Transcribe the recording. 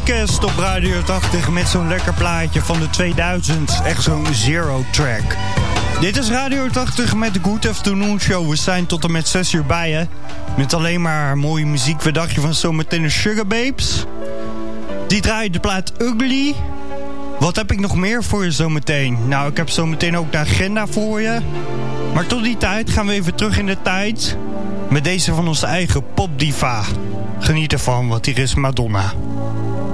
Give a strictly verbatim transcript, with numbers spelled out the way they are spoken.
Weekend op Radio tachtig met zo'n lekker plaatje van de tweeduizend. Echt zo'n zero track. Dit is Radio tachtig met de Good Afternoon Show. We zijn tot en met zes uur bij je. Met alleen maar mooie muziek. Wat dacht je van zometeen de Sugar Babes? Die draaien de plaat Ugly. Wat heb ik nog meer voor je zometeen? Nou, ik heb zometeen ook de agenda voor je. Maar tot die tijd gaan we even terug in de tijd. Met deze van onze eigen popdiva. Geniet ervan, want hier is Madonna.